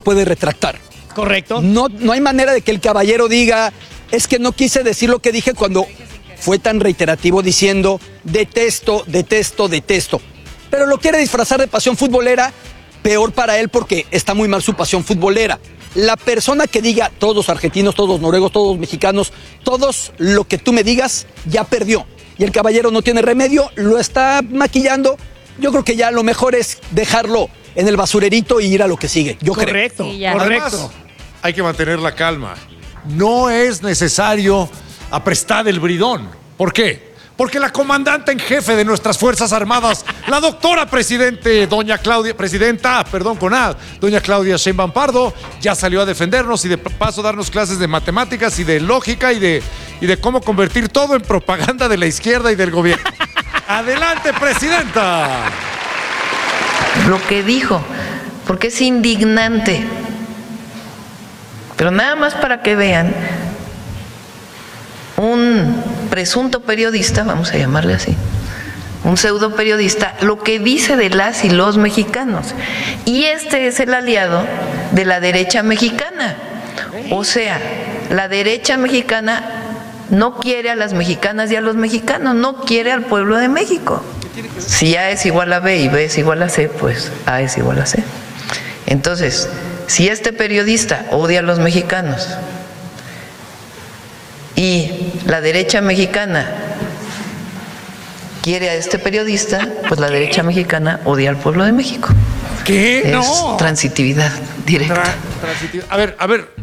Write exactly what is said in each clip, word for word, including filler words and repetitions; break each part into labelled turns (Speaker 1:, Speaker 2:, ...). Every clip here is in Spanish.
Speaker 1: puede retractar.
Speaker 2: Correcto.
Speaker 1: No, no hay manera de que el caballero diga, es que no quise decir lo que dije cuando fue tan reiterativo diciendo, detesto, detesto, detesto. Pero lo quiere disfrazar de pasión futbolera, peor para él porque está muy mal su pasión futbolera. La persona que diga, todos argentinos, todos noruegos, todos mexicanos, todos lo que tú me digas, ya perdió. Y el caballero no tiene remedio, lo está maquillando. Yo creo que ya lo mejor es dejarlo en el basurerito y ir a lo que sigue. Yo
Speaker 2: Correcto,
Speaker 1: creo.
Speaker 2: sí, correcto.
Speaker 3: Además, hay que mantener la calma. No es necesario aprestar el bridón. ¿Por qué? Porque la comandante en jefe de nuestras Fuerzas Armadas, la doctora presidente, doña Claudia, presidenta, perdón, con A, doña Claudia Sheinbaum Pardo, ya salió a defendernos y de paso darnos clases de matemáticas y de lógica y de, y de cómo convertir todo en propaganda de la izquierda y del gobierno. Adelante, presidenta.
Speaker 4: Lo que dijo, porque es indignante. Pero nada más para que vean, un presunto periodista, vamos a llamarle así, un pseudo periodista, lo que dice de las y los mexicanos. Y este es el aliado de la derecha mexicana. O sea, la derecha mexicana no quiere a las mexicanas y a los mexicanos, no quiere al pueblo de México. Si A es igual a B y B es igual a C, pues A es igual a C. Entonces, si este periodista odia a los mexicanos y la derecha mexicana quiere a este periodista, pues la derecha mexicana odia al pueblo de México.
Speaker 3: ¿Qué?
Speaker 4: Es
Speaker 3: No.
Speaker 4: transitividad directa.
Speaker 3: Tra- transitiva. A ver, a ver.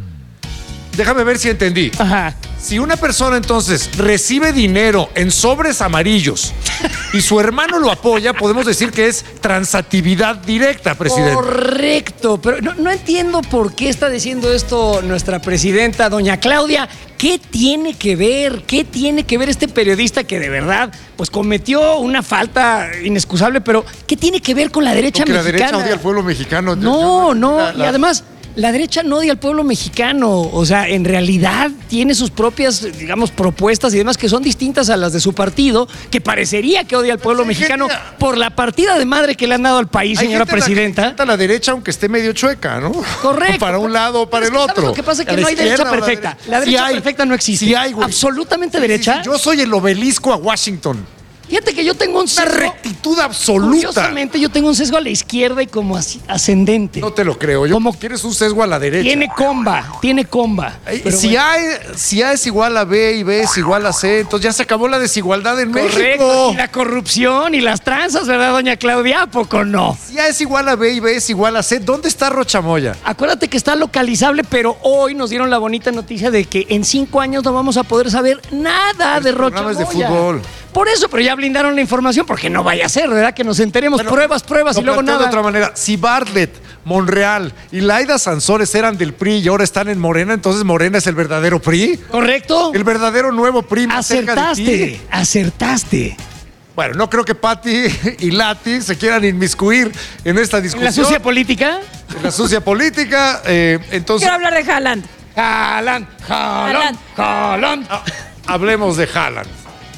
Speaker 3: Déjame ver si entendí.
Speaker 2: Ajá.
Speaker 3: Si una persona entonces recibe dinero en sobres amarillos y su hermano lo apoya, podemos decir que es transatividad directa, presidente.
Speaker 2: Correcto, pero no, no entiendo por qué está diciendo esto nuestra presidenta, doña Claudia. ¿Qué tiene que ver? ¿Qué tiene que ver este periodista que de verdad pues cometió una falta inexcusable, pero qué tiene que ver con la derecha
Speaker 3: Porque la
Speaker 2: mexicana?
Speaker 3: derecha odia al pueblo mexicano.
Speaker 2: No, no,
Speaker 3: La-
Speaker 2: y
Speaker 3: la-
Speaker 2: además la derecha no odia al pueblo mexicano, o sea, en realidad tiene sus propias, digamos, propuestas y demás que son distintas a las de su partido, que parecería que odia al pueblo
Speaker 3: hay
Speaker 2: mexicano
Speaker 3: gente-
Speaker 2: por la partida de madre que le han dado al país,
Speaker 3: Hay
Speaker 2: señora
Speaker 3: gente a la que
Speaker 2: presidenta.
Speaker 3: le encanta la derecha, aunque esté medio chueca, ¿no?
Speaker 2: Correcto.
Speaker 3: Para un lado o para
Speaker 2: Pero
Speaker 3: el
Speaker 2: es que, ¿sabes
Speaker 3: otro.
Speaker 2: lo que pasa? Es
Speaker 3: A
Speaker 2: que
Speaker 3: la
Speaker 2: no hay derecha
Speaker 3: izquierda o a la
Speaker 2: perfecta.
Speaker 3: derecha.
Speaker 2: La derecha
Speaker 3: Sí hay.
Speaker 2: perfecta no existe.
Speaker 3: Sí hay, güey.
Speaker 2: Absolutamente
Speaker 3: Sí, sí,
Speaker 2: derecha.
Speaker 3: sí. Yo soy el obelisco a Washington.
Speaker 2: Fíjate que yo tengo un
Speaker 3: Una
Speaker 2: sesgo.
Speaker 3: rectitud absoluta.
Speaker 2: Curiosamente, yo tengo un sesgo a la izquierda y como así, ascendente.
Speaker 3: No te lo creo. Yo
Speaker 2: Como-
Speaker 3: quieres un sesgo a la derecha.
Speaker 2: Tiene comba, tiene comba.
Speaker 3: Ay,
Speaker 2: Pero
Speaker 3: si,
Speaker 2: bueno.
Speaker 3: A, si A es igual a B y B es igual a C, entonces ya se acabó la desigualdad en
Speaker 2: Correcto,
Speaker 3: México.
Speaker 2: y la corrupción y las tranzas, ¿verdad, doña Claudia? ¿A poco no?
Speaker 3: Si A es igual a B y B es igual a C, ¿dónde está Rochamoya?
Speaker 2: Acuérdate que está localizable, pero hoy nos dieron la bonita noticia de que en cinco años no vamos a poder saber nada
Speaker 3: Los
Speaker 2: de
Speaker 3: programas
Speaker 2: Rocha
Speaker 3: de fútbol.
Speaker 2: Por eso, pero ya blindaron la información, porque no vaya a ser, ¿verdad? Que nos enteremos
Speaker 3: Bueno,
Speaker 2: pruebas, pruebas
Speaker 3: lo
Speaker 2: y luego
Speaker 3: planteo
Speaker 2: nada.
Speaker 3: de otra manera. Si Bartlett, Monreal y Laida Sansores eran del P R I y ahora están en Morena, entonces Morena es el verdadero P R I.
Speaker 2: ¿Correcto?
Speaker 3: El verdadero nuevo P R I más cerca de ti.
Speaker 2: Acertaste, acertaste.
Speaker 3: Bueno, no creo que Pati y Lati se quieran inmiscuir en esta
Speaker 2: ¿En
Speaker 3: discusión.
Speaker 2: la sucia política?
Speaker 3: En la sucia política. eh, entonces,
Speaker 5: Quiero hablar de Haaland.
Speaker 2: Jalan, jalan, jalan.
Speaker 3: ah, hablemos de Haaland.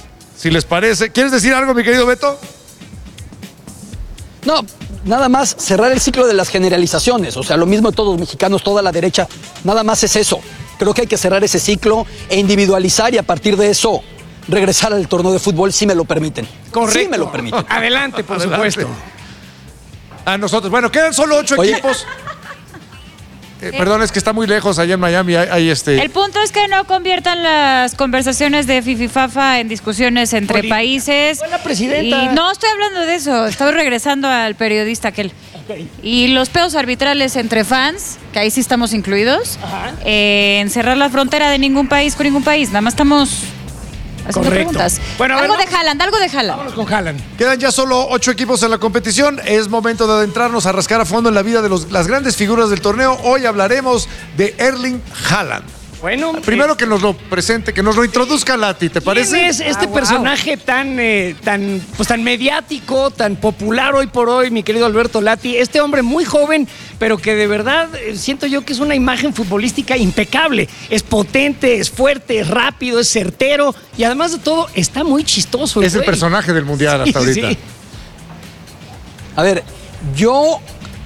Speaker 3: Si les parece. ¿Quieres decir algo, mi querido Beto?
Speaker 1: No, nada más cerrar el ciclo de las generalizaciones. O sea, lo mismo todos los mexicanos, toda la derecha. Nada más es eso. Creo que hay que cerrar ese ciclo e individualizar y a partir de eso regresar al torneo de fútbol si me lo permiten.
Speaker 2: Correcto.
Speaker 1: Sí me lo permiten.
Speaker 2: Adelante, por
Speaker 3: Adelante.
Speaker 2: supuesto.
Speaker 3: A nosotros. Bueno, quedan solo ocho
Speaker 1: Oye.
Speaker 3: equipos. Eh, perdón, es que está muy lejos allá en Miami. Hay, hay este.
Speaker 5: El punto es que no conviertan las conversaciones de Fififafa en discusiones entre
Speaker 2: Política.
Speaker 5: países.
Speaker 2: Hola, presidenta.
Speaker 5: Y no estoy hablando de eso, estoy regresando al periodista aquel. Y los peos arbitrales entre fans, que ahí sí estamos incluidos,
Speaker 2: Ajá.
Speaker 5: eh, en cerrar la frontera de ningún país con ningún país. Nada más estamos haciendo
Speaker 2: Correcto.
Speaker 5: preguntas.
Speaker 2: Bueno, a ver,
Speaker 5: algo de
Speaker 2: vamos-
Speaker 5: Haaland, algo de Haaland.
Speaker 2: Vámonos con Haaland.
Speaker 3: Quedan ya solo ocho equipos en la competición. Es momento de adentrarnos a rascar a fondo en la vida de los- las grandes figuras del torneo. Hoy hablaremos de Erling Haaland.
Speaker 2: Bueno,
Speaker 3: Primero que nos lo presente, que nos lo introduzca Lati, ¿te parece?
Speaker 2: ¿quién es este
Speaker 5: Ah, wow.
Speaker 2: personaje tan, eh, tan, pues, tan mediático, tan popular hoy por hoy, mi querido Alberto Lati? Este hombre muy joven, pero que de verdad eh, siento yo que es una imagen futbolística impecable. Es potente, es fuerte, es rápido, es certero y además de todo está muy chistoso.
Speaker 3: Es el
Speaker 2: güey.
Speaker 3: personaje del Mundial hasta
Speaker 2: Sí,
Speaker 3: ahorita.
Speaker 2: sí.
Speaker 1: A ver, yo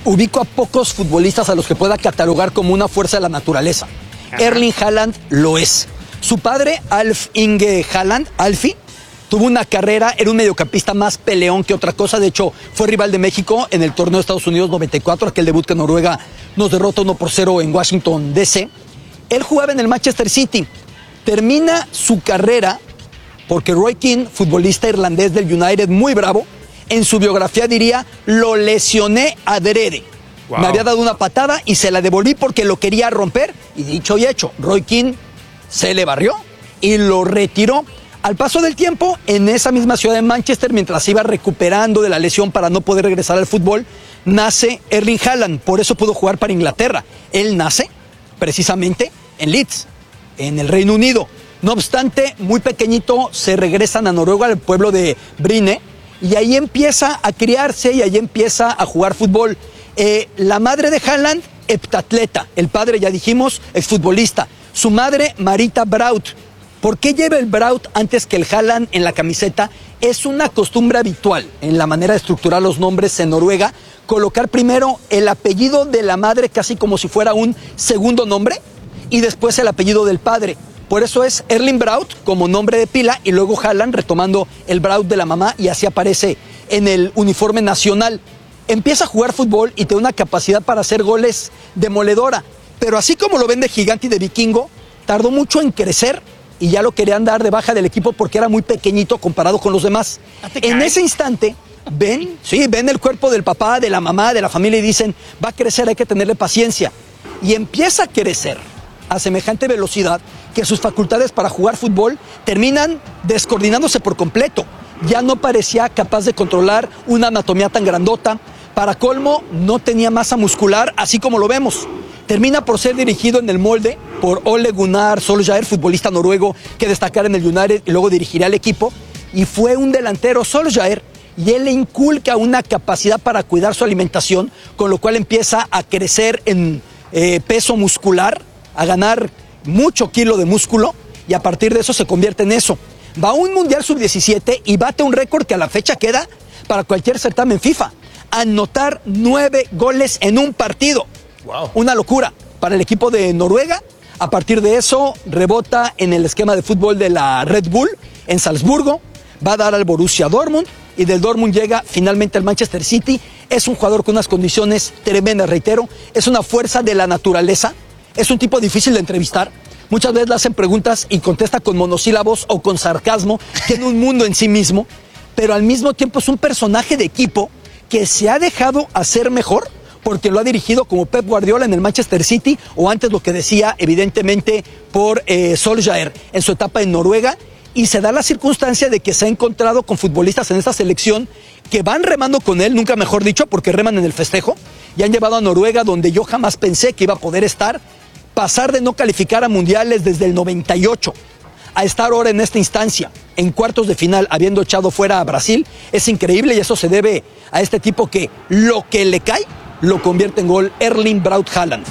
Speaker 1: ubico a pocos futbolistas a los que pueda catalogar como una fuerza de la naturaleza. Ajá. Erling Haaland lo es. Su padre, Alf Inge Haaland, Alfie, tuvo una carrera, era un mediocampista más peleón que otra cosa. De hecho, fue rival de México en el torneo de Estados Unidos noventa y cuatro, aquel debut que Noruega nos derrota uno por cero en Washington, D C. Él jugaba en el Manchester City. Termina su carrera porque Roy Keane, futbolista irlandés del United, muy bravo, en su biografía diría, lo lesioné adrede. Wow. Me había dado una patada y se la devolví porque lo quería romper. Y dicho y hecho, Roy Keane se le barrió y lo retiró. Al paso del tiempo, en esa misma ciudad de Manchester, mientras se iba recuperando de la lesión para no poder regresar al fútbol, nace Erling Haaland. Por eso pudo jugar para Inglaterra. Él nace precisamente en Leeds, en el Reino Unido. No obstante, muy pequeñito se regresan a Noruega, al pueblo de Bryne, y ahí empieza a criarse y ahí empieza a jugar fútbol. Eh, la madre de Haaland, heptatleta. El padre, ya dijimos, exfutbolista. Su madre, Marita Braut. ¿Por qué lleva el Braut antes que el Haaland en la camiseta? Es una costumbre habitual en la manera de estructurar los nombres en Noruega, colocar primero el apellido de la madre casi como si fuera un segundo nombre y después el apellido del padre. Por eso es Erling Braut como nombre de pila y luego Haaland retomando el Braut de la mamá y así aparece en el uniforme nacional. Empieza a jugar fútbol y tiene una capacidad para hacer goles demoledora, pero así como lo ven de gigante y de vikingo, tardó mucho en crecer y ya lo querían dar de baja del equipo porque era muy pequeñito comparado con los demás. En ese instante, ven, sí, ven el cuerpo del papá, de la mamá, de la familia y dicen, va a crecer, hay que tenerle paciencia. Y empieza a crecer a semejante velocidad que sus facultades para jugar fútbol terminan descoordinándose por completo. Ya no parecía capaz de controlar una anatomía tan grandota. Para colmo, no tenía masa muscular, así como lo vemos. Termina por ser dirigido en el molde por Ole Gunnar Solskjaer, futbolista noruego que destacara en el United y luego dirigiría al equipo. Y fue un delantero Solskjaer y él le inculca una capacidad para cuidar su alimentación, con lo cual empieza a crecer en eh, peso muscular, a ganar mucho kilo de músculo y a partir de eso se convierte en eso. Va a un Mundial sub diecisiete y bate un récord que a la fecha queda para cualquier certamen FIFA. Anotar nueve goles en un partido. Wow. Una locura para el equipo de Noruega. A partir de eso rebota en el esquema de fútbol de la Red Bull en Salzburgo. Va a dar al Borussia Dortmund y del Dortmund llega finalmente al Manchester City. Es un jugador con unas condiciones tremendas, reitero. Es una fuerza de la naturaleza. Es un tipo difícil de entrevistar. Muchas veces le hacen preguntas y contesta con monosílabos o con sarcasmo. Tiene un mundo en sí mismo, pero al mismo tiempo es un personaje de equipo que se ha dejado hacer mejor porque lo ha dirigido como Pep Guardiola en el Manchester City o antes lo que decía evidentemente por eh, Solskjaer en su etapa en Noruega, y se da la circunstancia de que se ha encontrado con futbolistas en esta selección que van remando con él, nunca mejor dicho, porque reman en el festejo, y han llevado a Noruega donde yo jamás pensé que iba a poder estar. Pasar de no calificar a mundiales desde el noventa y ocho a estar ahora en esta instancia, en cuartos de final, habiendo echado fuera a Brasil, es increíble y eso se debe a este tipo que lo que le cae lo convierte en gol, Erling Braut Haaland.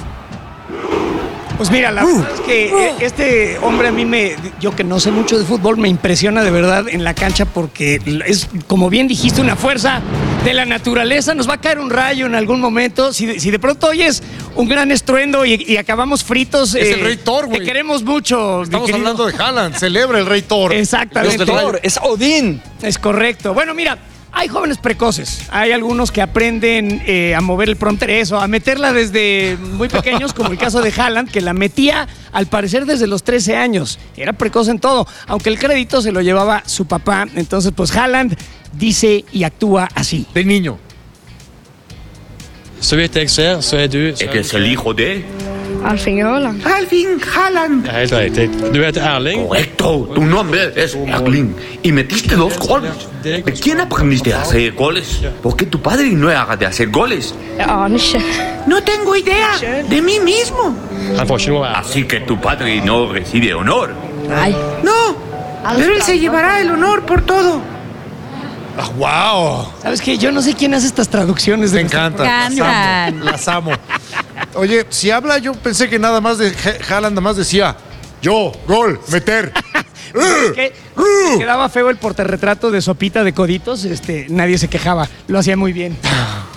Speaker 2: Pues mira, la verdad es que este hombre a mí me, yo que no sé mucho de fútbol, me impresiona de verdad en la cancha porque es, como bien dijiste, una fuerza de la naturaleza. Nos va a caer un rayo en algún momento. Si de, si de pronto oyes un gran estruendo y, y acabamos fritos.
Speaker 3: Es
Speaker 2: eh,
Speaker 3: el Rey Thor, güey.
Speaker 2: Te queremos mucho.
Speaker 3: Estamos hablando de Haaland. Celebra el Rey Thor.
Speaker 2: Exactamente.
Speaker 1: Thor, es Odín.
Speaker 2: Es correcto. Bueno, mira. Hay jóvenes precoces, hay algunos que aprenden eh, a mover el prompter, eso, a meterla desde muy pequeños, como el caso de Haaland, que la metía al parecer desde los trece años. Era precoz en todo, aunque el crédito se lo llevaba su papá. Entonces, pues Haaland dice y actúa así.
Speaker 3: De niño.
Speaker 6: Så vidt jeg ser, så er du
Speaker 7: Er det el hijo de?
Speaker 8: Alfing Haaland.
Speaker 7: Alfing Haaland.
Speaker 6: Ja, helt riktig. Du heter Erling.
Speaker 7: Correcto, tu nombre es Erling y metiste dos goles. ¿De quién aprendiste a hacer goles? ¿Por qué tu padre no era de hacer goles?
Speaker 8: Jeg aner ikke.
Speaker 7: No tengo idea, de mí mismo.
Speaker 6: Han får ikke noe ære.
Speaker 7: Así que tu padre no recibe honor.
Speaker 8: Nei.
Speaker 7: No, pero él se llevará el honor por todo.
Speaker 3: Ah, ¡Wow!
Speaker 2: ¿Sabes qué? Yo no sé quién hace estas traducciones de
Speaker 3: Me encanta. Las amo, las amo. Oye, si habla, yo pensé que nada más de Haaland, nada más decía yo, gol, meter.
Speaker 2: Que quedaba feo el portarretrato de Sopita de Coditos, este, nadie se quejaba, lo hacía muy bien.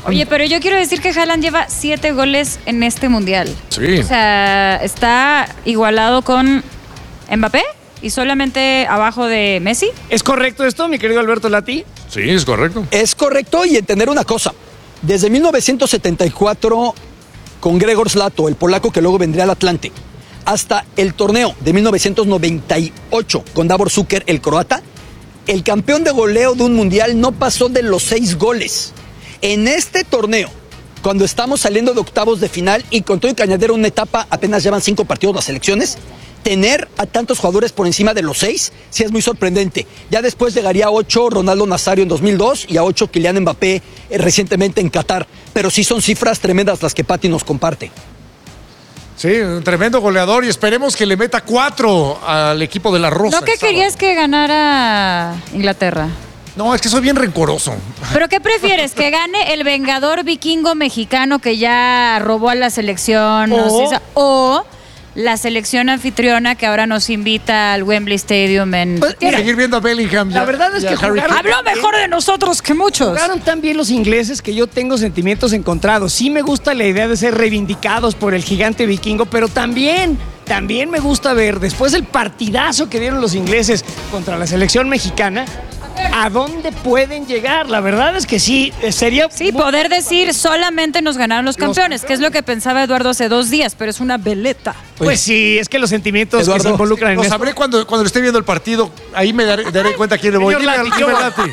Speaker 5: Oye, pero yo quiero decir que Haaland lleva siete goles en este mundial.
Speaker 3: Sí.
Speaker 5: O sea, está igualado con Mbappé y solamente abajo de Messi.
Speaker 2: ¿Es correcto esto, mi querido Alberto Lati?
Speaker 3: Sí, es correcto.
Speaker 1: Es correcto, y entender una cosa. Desde mil novecientos setenta y cuatro, con Gregor Zlato, el polaco que luego vendría al Atlante, hasta el torneo de mil novecientos noventa y ocho, con Davor Šuker, el croata, el campeón de goleo de un mundial no pasó de los seis goles. En este torneo, cuando estamos saliendo de octavos de final y con todo y que añadir una etapa, apenas llevan cinco partidos las selecciones, tener a tantos jugadores por encima de los seis sí es muy sorprendente. Ya después llegaría a ocho Ronaldo Nazario en dos mil dos y a ocho Kylian Mbappé eh, recientemente en Qatar. Pero sí son cifras tremendas las que Pati nos comparte.
Speaker 3: Sí, un tremendo goleador, y esperemos que le meta cuatro al equipo de la Rosa.
Speaker 5: ¿No que
Speaker 3: el sábado.
Speaker 5: querías que ganara Inglaterra?
Speaker 3: No, es que soy bien rencoroso.
Speaker 5: ¿Pero qué prefieres? ¿Que gane el vengador vikingo mexicano que ya robó a la selección? No
Speaker 2: O-
Speaker 5: sé, esa- o la selección anfitriona que ahora nos invita al Wembley Stadium en...
Speaker 2: Pues, mira,
Speaker 3: Seguir viendo a Bellingham.
Speaker 2: la
Speaker 3: ya-
Speaker 2: verdad es
Speaker 3: ya
Speaker 2: que
Speaker 3: Harry
Speaker 2: jugaron-
Speaker 3: Kane.
Speaker 5: Habló mejor de nosotros que muchos.
Speaker 2: Jugaron tan bien los ingleses que yo tengo sentimientos encontrados. Sí me gusta la idea de ser reivindicados por el gigante vikingo, pero también, también me gusta ver, después del partidazo que dieron los ingleses contra la selección mexicana, a dónde pueden llegar. La verdad es que sí, eh, sería...
Speaker 5: Sí,
Speaker 2: muy-
Speaker 5: poder decir solamente nos ganaron los campeones, que es lo que pensaba Eduardo hace dos días, pero es una veleta.
Speaker 2: Pues sí, es que los sentimientos que
Speaker 1: Eduardo,
Speaker 2: se involucran en
Speaker 3: Lo
Speaker 2: esto...
Speaker 3: sabré cuando, cuando esté viendo el partido. Ahí me daré, daré cuenta a quién le voy.
Speaker 2: Señor
Speaker 3: Dime,
Speaker 2: Lati,
Speaker 3: dime,
Speaker 2: ¿qué
Speaker 3: Lati.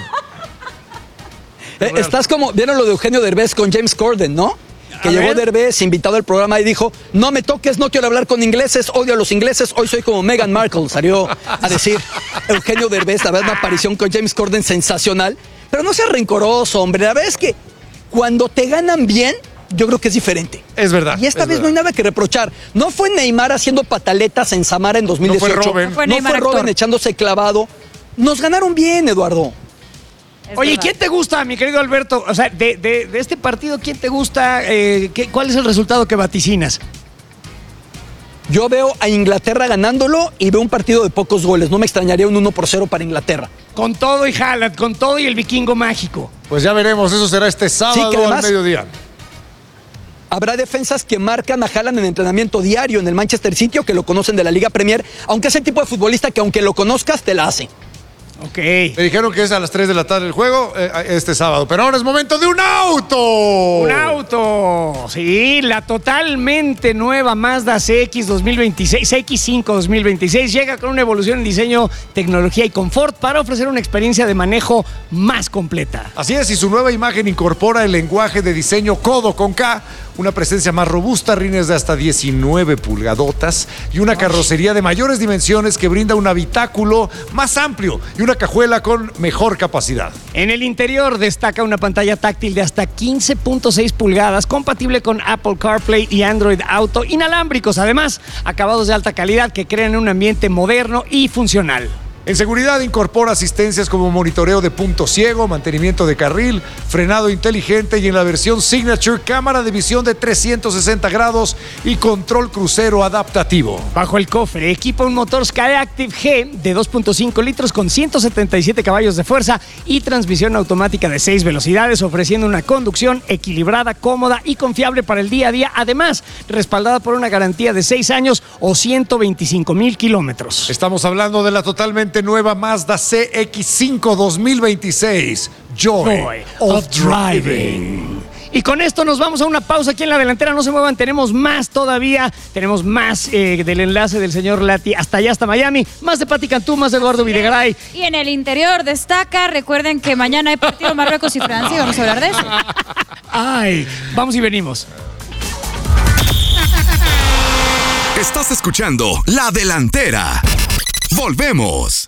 Speaker 1: Eh, estás como, ¿vieron lo de Eugenio Derbez con James Corden, no? Que
Speaker 2: A
Speaker 1: llegó
Speaker 2: ver.
Speaker 1: Derbez, invitado al programa, y dijo: no me toques, no quiero hablar con ingleses, odio a los ingleses, hoy soy como Meghan Markle. Salió a decir Eugenio Derbez. La verdad, una aparición con James Corden sensacional. Pero no seas rencoroso, hombre. La verdad es que cuando te ganan bien, yo creo que es diferente.
Speaker 3: Es verdad.
Speaker 1: Y esta
Speaker 3: es
Speaker 1: vez no hay
Speaker 3: verdad.
Speaker 1: nada que reprochar. No fue Neymar haciendo pataletas en Samara en dos mil dieciocho.
Speaker 3: No fue Robben.
Speaker 1: No
Speaker 5: Fue
Speaker 1: fue
Speaker 5: Neymar
Speaker 1: Robben
Speaker 5: actor.
Speaker 1: echándose clavado. Nos ganaron bien, Eduardo.
Speaker 5: Es
Speaker 2: Oye, ¿y
Speaker 5: verdad.
Speaker 2: quién te gusta, mi querido Alberto? O sea, de, de- de este partido, ¿quién te gusta? Eh, ¿qué- ¿Cuál es el resultado que vaticinas?
Speaker 1: Yo veo a Inglaterra ganándolo y veo un partido de pocos goles. No me extrañaría un uno por cero para Inglaterra.
Speaker 2: Con todo y Haaland, con todo y el vikingo mágico.
Speaker 3: Pues ya veremos. Eso será este sábado
Speaker 1: que además-
Speaker 3: al mediodía.
Speaker 1: Habrá defensas que marcan a Haaland en entrenamiento diario en el Manchester City, o que lo conocen de la Liga Premier, aunque es el tipo de futbolista que aunque lo conozcas, te la hace.
Speaker 2: Ok.
Speaker 3: Me dijeron que es a las tres de la tarde el juego, eh, este sábado. Pero ahora es momento de un auto.
Speaker 2: Un auto. Sí, la totalmente nueva Mazda C X dos mil veintiséis, C X cinco dos mil veintiséis llega con una evolución en diseño, tecnología y confort para ofrecer una experiencia de manejo más completa.
Speaker 3: Así es, y su nueva imagen incorpora el lenguaje de diseño Codo con K, una presencia más robusta, rines de hasta diecinueve pulgadotas y una carrocería de mayores dimensiones que brinda un habitáculo más amplio y una cajuela con mejor capacidad.
Speaker 2: En el interior destaca una pantalla táctil de hasta quince punto seis pulgadas, compatible con Apple CarPlay y Android Auto, inalámbricos. Además, acabados de alta calidad que crean un ambiente moderno y funcional.
Speaker 3: En seguridad incorpora asistencias como monitoreo de punto ciego, mantenimiento de carril, frenado inteligente y en la versión Signature, cámara de visión de trescientos sesenta grados y control crucero adaptativo.
Speaker 2: Bajo el cofre equipa un motor Skyactiv G de dos punto cinco litros con ciento setenta y siete caballos de fuerza y transmisión automática de seis velocidades, ofreciendo una conducción equilibrada, cómoda y confiable para el día a día. Además, respaldada por una garantía de seis años o ciento veinticinco mil kilómetros.
Speaker 3: Estamos hablando de la totalmente nueva Mazda C X cinco dos mil veintiséis. Joy,
Speaker 2: Joy of driving. Y con esto nos vamos a una pausa aquí en la delantera. No se muevan, tenemos más todavía. Tenemos más eh, del enlace del señor Lati hasta allá, hasta Miami. Más de Pati Cantú, más de Eduardo Videgaray.
Speaker 5: Y en el interior destaca, recuerden que mañana hay partido Marruecos y Francia, y vamos a hablar de eso.
Speaker 2: Ay, vamos y venimos.
Speaker 9: Estás escuchando La Delantera. Volvemos.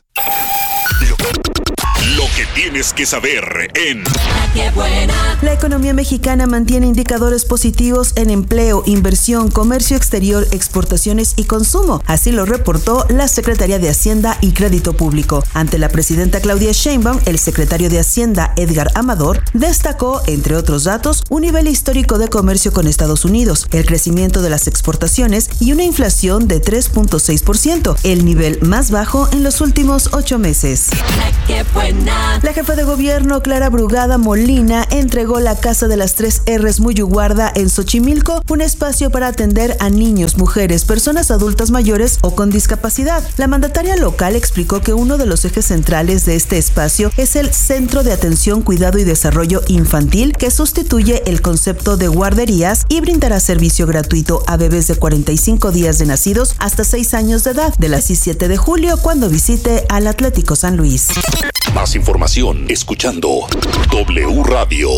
Speaker 9: Lo que tienes que saber en
Speaker 10: La economía mexicana mantiene indicadores positivos en empleo, inversión, comercio exterior, exportaciones y consumo. Así lo reportó la Secretaría de Hacienda y Crédito Público. Ante la presidenta Claudia Sheinbaum, el secretario de Hacienda, Edgar Amador, destacó, entre otros datos, un nivel histórico de comercio con Estados Unidos, el crecimiento de las exportaciones y una inflación de tres punto seis por ciento, el nivel más bajo en los últimos ocho meses.
Speaker 11: Qué buena.
Speaker 10: La jefa de gobierno, Clara Brugada Molina, entregó la Casa de las Tres R's Muyuguarda en Xochimilco, un espacio para atender a niños, mujeres, personas adultas mayores o con discapacidad. La mandataria local explicó que uno de los ejes centrales de este espacio es el Centro de Atención, Cuidado y Desarrollo Infantil, que sustituye el concepto de guarderías y brindará servicio gratuito a bebés de cuarenta y cinco días de nacidos hasta seis años de edad, de las diecisiete de julio, cuando visite al Atlético San Luis.
Speaker 9: Más información escuchando W Radio.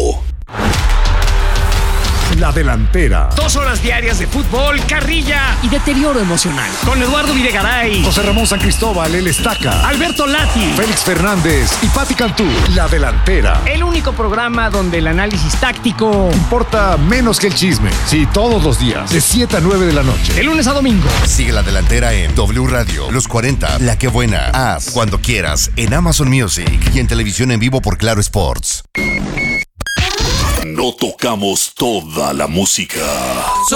Speaker 3: La Delantera.
Speaker 2: Dos horas diarias de fútbol, carrilla y deterioro emocional. Con Eduardo Videgaray,
Speaker 3: José Ramón San Cristóbal, el Estaca,
Speaker 2: Alberto Lati,
Speaker 3: Félix Fernández y Pati Cantú. La Delantera.
Speaker 2: El único programa donde el análisis táctico
Speaker 3: importa menos que el chisme. Sí, todos los días, de siete a nueve de la noche.
Speaker 2: De lunes a domingo.
Speaker 11: Sigue La Delantera en W Radio, Los cuarenta, La Que Buena, Haz, Cuando Quieras, en Amazon Music y en televisión en vivo por Claro Sports.
Speaker 9: No tocamos toda la música.